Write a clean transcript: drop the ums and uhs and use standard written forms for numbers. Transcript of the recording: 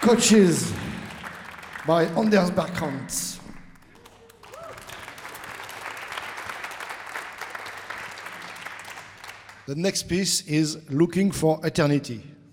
Coaches by Anders Bergkrantz. The next piece is Looking for Eternity.